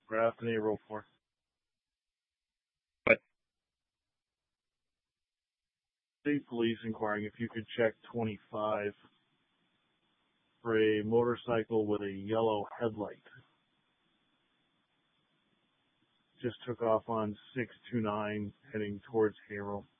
Grafton 804. But State police inquiring if you could check 25 for a motorcycle with a yellow headlight. Just took off on 629 heading towards Haro.